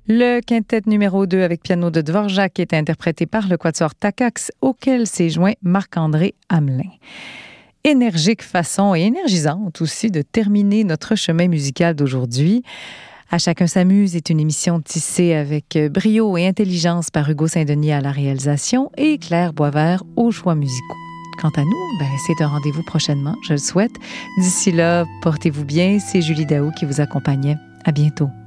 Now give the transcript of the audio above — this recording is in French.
Le quintet numéro 2 avec piano de Dvorak est interprété par le quatuor Takacs, auquel s'est joint Marc-André Hamelin. Énergique façon et énergisante aussi de terminer notre chemin musical d'aujourd'hui. À chacun s'amuse est une émission tissée avec brio et intelligence par Hugo Saint-Denis à la réalisation et Claire Boisvert aux choix musicaux. Quant à nous, c'est un rendez-vous prochainement, je le souhaite. D'ici là, portez-vous bien. C'est Julie Daou qui vous accompagnait. À bientôt.